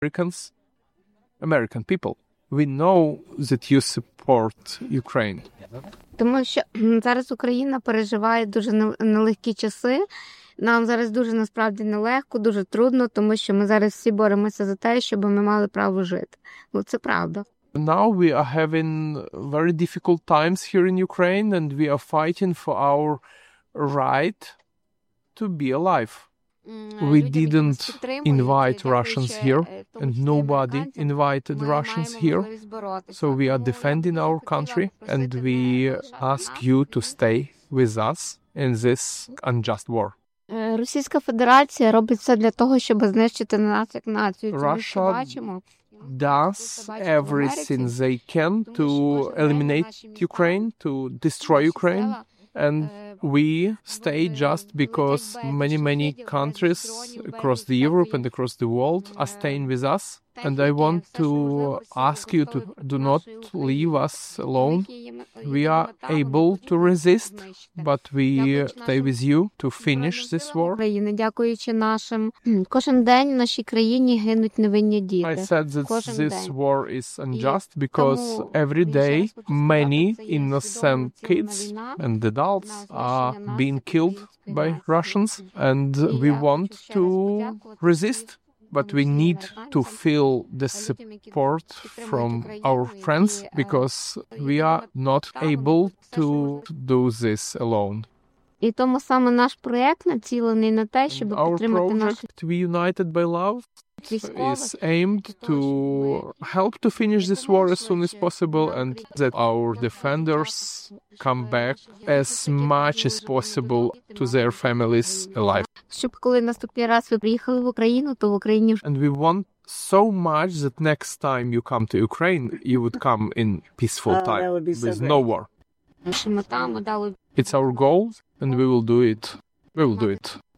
Americans, American people. We know that you support Ukraine. Тому що зараз Україна переживає дуже нелегкі часи. Нам зараз дуже насправді нелегко, дуже трудно, тому що ми зараз всі боремося за те, щоб ми мали право жити. Це правда. Now we are having very difficult times here in Ukraine, and we are fighting for our right to be alive. We didn't invite Russians here, and nobody invited Russians here. So we are defending our country, and we ask you to stay with us in this unjust war. Російська Федерація робить все для того, щоб знищити нас як націю. Russia does everything they can to eliminate Ukraine, to destroy Ukraine. And we stay just because many countries across the Europe and across the world are staying with us. And I want to ask you to do not leave us alone. We are able to resist, but we stay with you to finish this war. Дякуючи нашим. Кожен день в нашій країні гинуть невинні діти. I said that this war is unjust because every day many innocent kids and adults are being killed by Russians, and we want to resist. But we need to feel the support from our friends because we are not able to do this alone. І тому саме наш проєкт націлений на те, щоб підтримати нашу... Our project, We United by Love, is aimed to help to finish this war as soon as possible and that our defenders come back as much as possible to their families alive. Щоб коли наступний раз ви приїхали в Україну, то в Україні... And we want so much that next time you come to Ukraine, you would come in peaceful time, with no war. Наші мета, ми дали... It's our goal, and we will do it. We will do it.